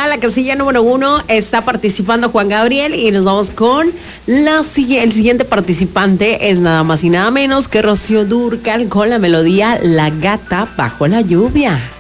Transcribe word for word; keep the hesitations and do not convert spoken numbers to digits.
la casilla número uno está participando Juan Gabriel y nos vamos con la, el siguiente participante. Es nada más y nada menos que Rocío Dúrcal con la melodía La Gata Bajo la Lluvia.